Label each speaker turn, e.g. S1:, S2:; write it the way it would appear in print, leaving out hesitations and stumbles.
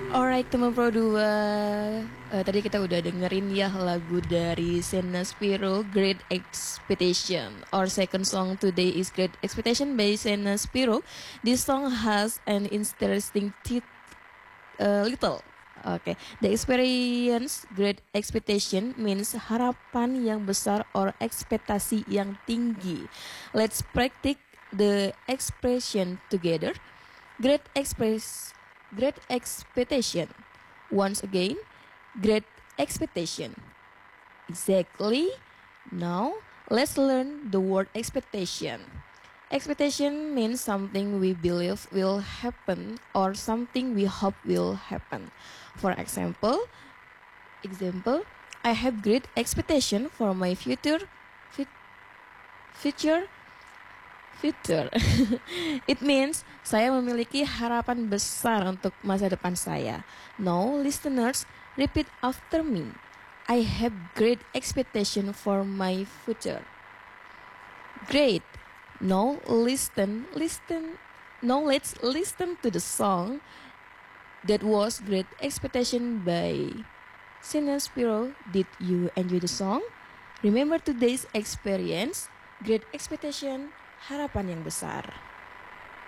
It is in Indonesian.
S1: Alright teman Pro 2, tadi kita udah dengerin ya lagu dari Sena Spiro, Great Expectation. Our second song today is Great Expectation by Sena Spiro. This song has an interesting little. Okay, the experience Great Expectation means harapan yang besar or ekspektasi yang tinggi. Let's practice the expression together. Great Great expectation. Once again, great expectation. Exactly. Now, let's learn the word expectation. Expectation means something we believe will happen or something we hope will happen. For example, I have great expectation for my future future future. It means saya memiliki harapan besar untuk masa depan saya. Now, listeners, repeat after me. I have great expectation for my future. Great. Now, listen. Now, let's listen to the song that was Great Expectation by Sina Spiro. Did you enjoy the song? Remember today's experience, Great Expectation, harapan yang besar.